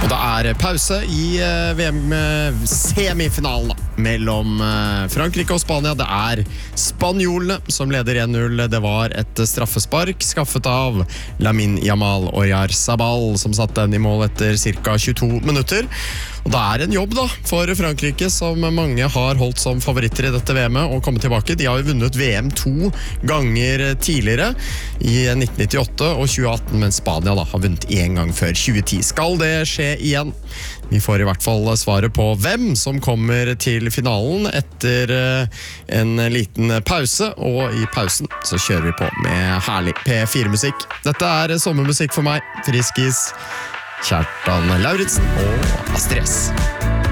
Og det pause i VM-semifinalen mellom Frankrike og Spania. Det spanjolene som leder 1-0. Det var et straffespark skaffet av Lamine Yamal og Oyarzabal som satte den i mål etter cirka 22 minutter. Og det en jobb da for Frankrike, som mange har holdt som favoritter i dette VM-et, å komme tilbake. De har jo vunnet VM 2 ganger tidligere, i 1998 og 2018, men Spania da har vunnet 1 gang før 2010. Skal det skje igjen? Vi får i hvert fall svaret på hvem som kommer til finalen etter en liten pause, og i pausen så kjører vi på med herlig P4-musikk. Dette sommermusikk for meg, Friskis, Kjartan Lauritsen og Astrid S.